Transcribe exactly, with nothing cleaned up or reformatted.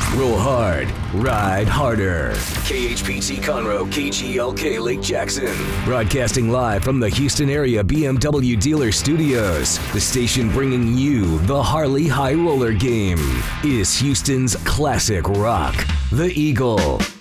Roll hard, ride harder. K H P T Conroe, K G L K Lake Jackson. Broadcasting live from the Houston area B M W dealer studios. The station bringing you the Harley High Roller game is Houston's classic rock, the Eagle.